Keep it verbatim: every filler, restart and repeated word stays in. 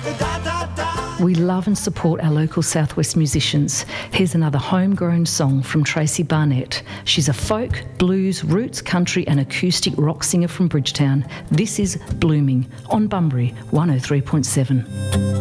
We love and support our local Southwest musicians. Here's another homegrown song from Tracy Barnett. She's a folk, blues, roots, country and acoustic rock singer from Bridgetown. This is Blooming on Bunbury one oh three point seven.